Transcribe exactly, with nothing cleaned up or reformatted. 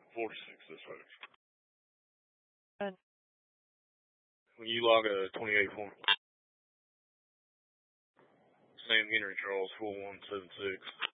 forty-six dispatch. Good. When you log a twenty-eight form. Sam Henry Charles four one seven six.